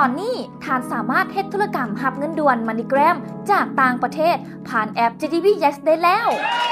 อนนี้ท่านสามารถเฮ็ดธุรกรรมรับเงินด่วน MoneyGram จากต่างประเทศผ่านแอป JDB Yes ได้แล้ว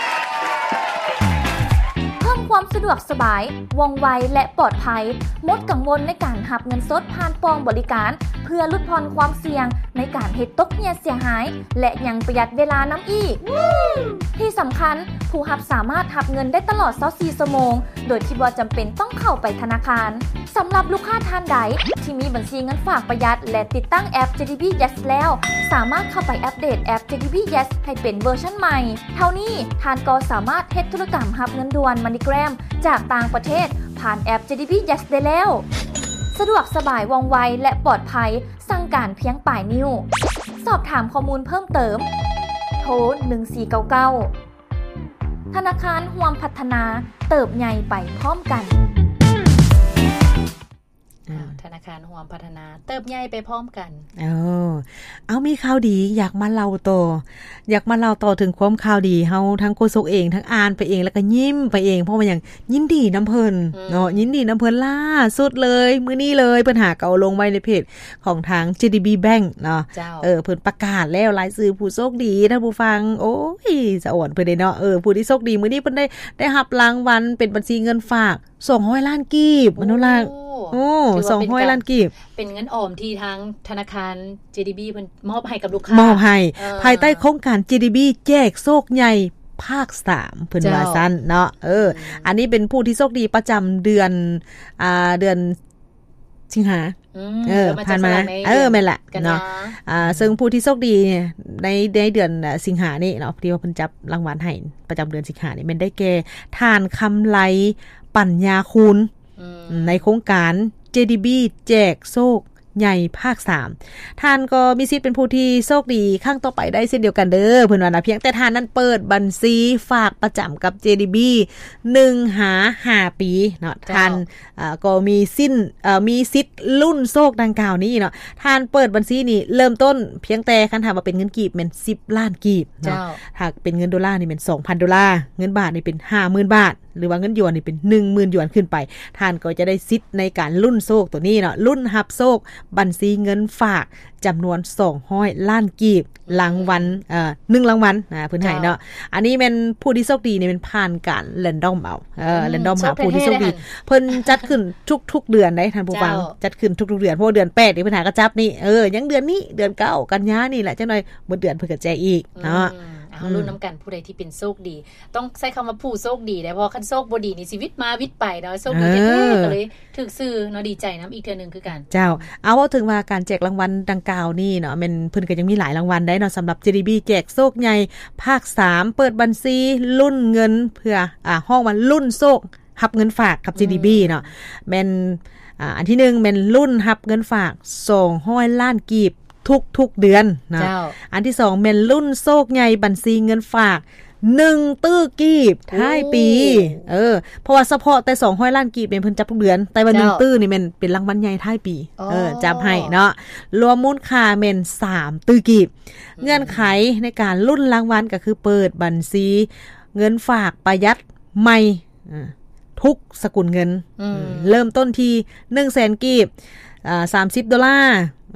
เพิ่มความสะดวกสบายว่องไวและปลอดภัยลดกังวลในการรับเงินสดผ่านปองบริการเพื่อลดพรความเสี่ยงในการเฮ็ดตกเหี่ยเสียหายและยังประหยัดเวลานำอีกที่สำคัญผู้รับสามารถรับเงินได้ตลอด24ชั่วโมงโดยที่บ่จำเป็นต้องเข้าไปธนาคารสำหรับลูกค้าท่านใดที่มีบัญชีเงินฝากประหยัดและติดตั้งแอป JDB Yes แล้วสามารถเข้าไปอัปเดตแอป JDB Yes ให้เป็นเวอร์ชันใหม่เท่านี้ท่านก็สามารถเฮ็ดธุรกรรมรับเงินด่วน MoneyGram จากต่างประเทศผ่านแอป JDB Yes ได้แล้วสะดวกสบายว่องไวและปลอดภัยสั่งการเพียงปลายนิ้วสอบถามข้อมูลเพิ่มเติมโทร1499ธนาคารร่วมพัฒนาเติบใหญ่ไปพร้อมกันธนาคารร่วมพัฒนาเติบใหญ่ไปพร้อมกันเอามีข่าวดีอยากมาเล่าต่อถึงความข่าวดีเฮาทั้งโฆษกเองทั้งอ่านไปเองแล้วก็ยิ้มไปเองเพราะว่าหยังยินดีน้ำเพิ่นเนาะยินดีน้ำเพิ่นล่าสุดเลยมื้อนี้เลยเพิ่นหาเก่าลงไว้ในเพจของทาง JDB Bank เนาะเพิ่นประกาศแล้วรายชื่อผู้โชคดีท่านผู้ฟังโอ้ยสะอ่อนเพิ่นได้เนาะผู้ที่โชคดีมื้อนี้เพิ่นได้รับรางวัลเป็นบัญชีเงินฝาก200ล้านกีบมนุษย์ล่ะ200ล้านกีบเป็นเงินออมที่ทางธนาคาร JDB เพิ่นมอบให้กับลูกค้ามอบให้ภายใต้โครงการ JDB แจกโชคใหญ่ภาค3เพิ่นว่าซั่นเนาะอันนี้เป็นผู้ที่โชคดีประจำเดือนสิงหาผ่านมาแม่นล่ะเนาะซึ่งผู้ที่โชคดีเนี่ยในเดือนสิงหานี่เนาะที่ว่าเพิ่นจับรางวัลให้ประจำเดือนสิงหานี่แม่นได้แก่ทานคำไลปัญญาคุณในโครงการ JDB แจกโชคใหญ่ภาค3ท่านก็มีสิทธิ์เป็นผู้ที่โชคดีครั้งต่อไปได้เช่นเดียวกันเด้อเพิ่นว่านะเพียงแต่ท่านนั้นเปิดบัญชีฝากประจำกับ JDB 1-5 ปีเนาะท่านก็มีสิทธิ์ลุ้นโชคดังกล่าวนี้เนาะท่านเปิดบัญชีนี่เริ่มต้นเพียงแต่คันถามว่าเป็นเงินกีบแม่น10ล้านกีบเนาะถ้าเป็นเงินดอลลาร์นี่เป็น 2,000 ดอลลาร์เงินบาทนี่เป็น 50,000 บาทหรือว่าเงินหยวนนี่เป็น 10,000 หยวนขึ้นไปท่านก็จะได้สิทธิ์ในการลุ้นโชคตัวนี้เนาะลุ้นรับโชคบัญชีเงินฝากจำนวน200ล้านกีบรางวัล1รางวัลเพิ่นให้เนาะอันนี้เป็นผู้ที่โชคดีนี่เป็นผ่านการแรนดอมเอาแรนดอมหาผู้ที่โชคดีเพิ่นจัดขึ้นทุกๆเดือนได้ท่านผู้ฟังจัดขึ้นทุกๆเดือนเพราะเดือน8นี่เพิ่นหากระจับนี่ยังเดือนนี้เดือน9กันยายนนี่แหละจังหน่อยหมดเดือนเพิ่นก็แจกอีกเนาะรุ่นน้ำกันผู้ใดที่เป็นโชคดีต้องใช้คำว่าผู้โชคดีได้เพราะคันโชคบ่ดีนี่ชีวิตมาวิตไปเนาะโชคดีแท้ๆก็เลยถูกซื้อเนาะดีใจนำอีกเทื่อนึงคือกันเจ้าเอาว่าถึงว่าการแจกรางวัลดังกล่าวนี่เนาะมันเพิ่นก็ยังมีหลายรางวัลได้เนาะสำหรับ JDB แจกโชคใหญ่ภาค3เปิดบัญชีลุ้นเงินเพื่อห้องว่าลุ้นโชครับเงินฝากกับ JDB เนาะแม่นอันที่1แม่นลุ้นรับเงินฝาก200ล้านกีบทุกเดือนนะอันที่2แม่นรุ่นโชคใหญ่บัญชีเงินฝาก1ตื้อกีบท้ายปีเพราะว่าเฉพาะแต่200ล้านกีบเนี่ยเพิ่นจับทุกเดือนแต่ว่า1ตื้อนี่แม่นเป็นรางวัลใหญ่ท้ายปีจับให้เนาะรวมมูลค่าแม่น3ตื้อกีบเงื่อนไขในการลุ้นรางวัลก็คือเปิดบัญชีเงินฝากประหยัดใหม่ทุกสกุลเงินเริ่มต้นที่ 100,000 กีบ30 ดอลลาร์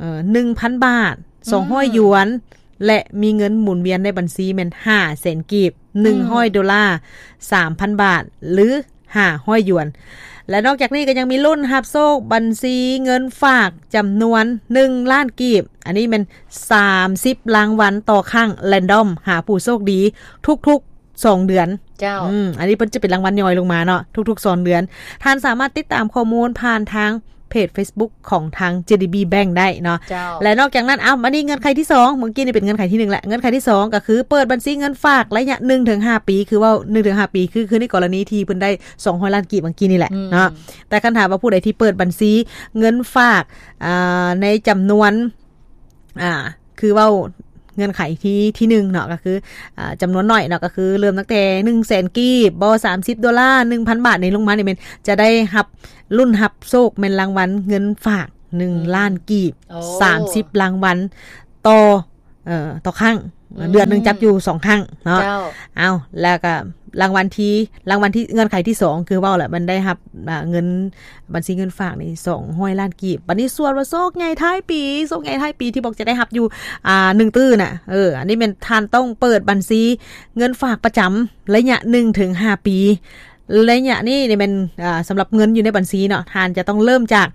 1,000 บาท200หยวนและมีเงินหมุนเวียนในบัญชีแม่น500,000 กีบ100 ดอลลาร์ 3,000 บาทหรือ500หยวนและนอกจากนี้ก็ยังมีรุ่นรับโชคบัญชีเงินฝากจำนวน1ล้านกีบอันนี้เป็น30รางวัลต่อครั้งแรนดอมหาผู้โชคดีทุกๆ2เดือนเจ้าอันนี้เพิ่นจะเป็นรางวัลย่อยลงมาเนาะทุกๆ2เดือนท่านสามารถติดตามข้อมูลผ่านทางเพจ Facebook ของทาง JDB Bank ได้เนาะและนอกจากนั้นอันนี้เงื่อนไขที่2เมื่อกี้นี่เป็นเงื่อนไขที่1แหละเงื่อนไขที่2ก็คือเปิดบัญชีเงินฝากระยะ 1-5 ปีคือว่า 1-5 ปีคือในกรณีที่เพิ่นได้200ล้านกีบเมื่อกี้นี่แหละเนาะแต่คันถามว่าผู้ใดที่เปิดบัญชีเงินฝากในจำนวนคือว่าเงื่อนไขที่1เนาะก็คือจำนวนน้อยเนาะก็คือเริ่มตั้งแต่ 100,000 กีบบ่30 ดอลลาร์ 1,000 บาทในลงมานี่แม่นจะได้รับรุ่นรับโชคแม่นรางวัลเงินฝาก1ล้านกีบ30รางวัลต่อครั้งเดือนนึงจับอยู่2ครั้งเนาะเจ้าเอาแล้วก็รางวัลที่เงื่อนไขที่2คือว่าแหละมันได้รับเงินบัญชีเงินฝากนี่200ล้านกีบบัดนี้ส่วนว่าโชคใหญ่ท้ายปีที่บอกจะได้รับอยู่1ตื้อน่ะอันนี้เป็นท่านต้องเปิดบัญชีเงินฝากประจำระยะ 1-5 ปีระยะนี้เป็นสำหรับเงินอยู่ในบัญชีเนาะท่านจะต้องเริ่มจาก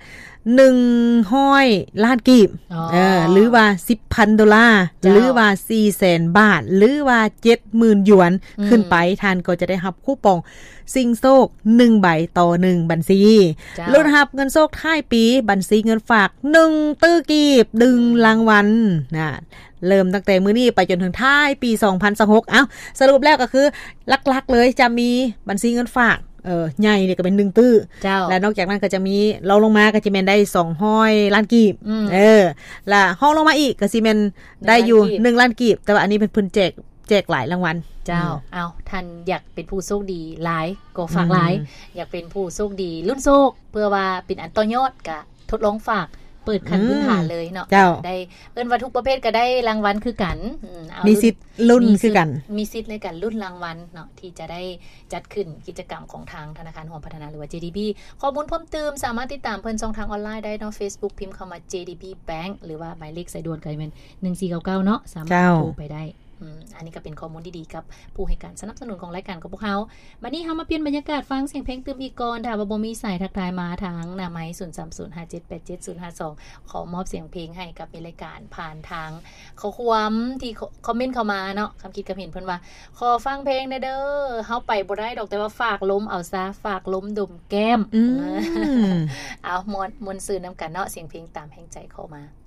100ล้านกีบหรือว่า $10,000 หรือว่า 400,000 บาทหรือว่า 70,000 หยวนขึ้นไปท่านก็จะได้รับคูปองสิ่งโชค1ใบต่อ1บัญชีลุ้นรับเงินโชคท้ายปีบัญชีเงินฝาก1ตื้อกีบ1รางวัลนะเริ่มตั้งแต่มื้อนี้ไปจนถึงท้ายปี2026สรุปแล้วก็คือหลักๆเลยจะมีบัญชีเงินฝากใหญ่เนี่ยก็เป็น1ตื้อและนอกจากนั้นก็จะมีเราลงมาก็จะแม่นได้200ล้านกีบและห้องลงมาอีกก็สิแม่นได้อยู่1ล้านกีบแต่ว่าอันนี้เป็นเพิ่นแจกหลายรางวัลเจ้าท่านอยากเป็นผู้โชคดีหลายก็ฝากหลายอยากเป็นผู้โชคดีรุ่นโชคเพื่อว่าเป็นอันต่อยอดก็ทดลองฝากเปิดขั้นพื้นฐานเลยเนาะได้ว่าทุกประเภทก็ได้รางวัลคือกันมีสิทธิ์ลุ้นคือกันมีสิทธิ์ในการลุ้นรางวัลเนาะที่จะได้จัดขึ้นกิจกรรมของทางธนาคารห่วงพัฒนาหรือว่า JDB ข้อมูลเพิ่มเติมสามารถติดตามเพิ่นช่องทางออนไลน์ได้เนาะ Facebook พิมพ์เข้ามา JDB Bank หรือว่าหมายเลขสายด่วนก็เป็น1499เนาะสามารถโทรไปได้อันนี้ก็เป็นข้อมูลดีๆกับผู้ให้การสนับสนุนของรายการกับพวกเราบัดนี้เฮามาเปลี่ยนบรรยากาศฟังเสียงเพลงตื่มอีกก่อนถ้าว่าบ่มีสายทักทายมาทางหน้าไมค์0305787052ขอมอบเสียงเพลงให้กับในรายการผ่านทางข้อความที่คอมเมนต์เข้ามาเนาะคำคิดกับเห็นเพิ่นว่าขอฟังเพลงเด้อเฮาไปบ่ได้ดอกแต่ว่าฝากล้มเอาซะฝากล้มดมแก้มเอามวนซื่อนํกันเนาะเสียงเพลงตามแห่งใจเข้ามา